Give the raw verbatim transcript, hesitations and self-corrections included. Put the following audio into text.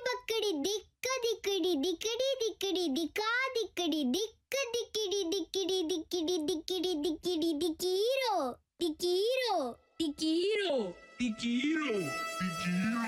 பக்கடி திக்க திக்கடி திக்கடி திக்கடி திக்கா திக்கடி திக்க திக்கிடி திக்கிடி திக்கிடி திக்கிடி திக்கிடி திக்கீரோ திக்கீரோ Tikiro, Tikiro, Tikiro.